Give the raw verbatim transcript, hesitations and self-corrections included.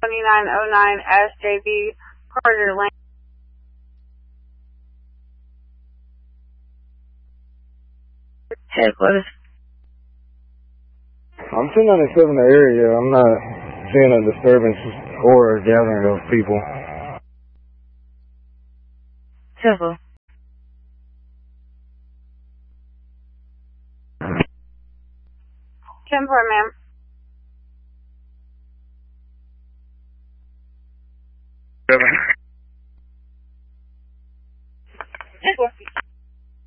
twenty-nine oh nine S J B Carter Lane. Headquarters. I'm ten ninety-seven in the area. I'm not seeing a disturbance or a gathering of people. Simple. ten four, ma'am. Seven.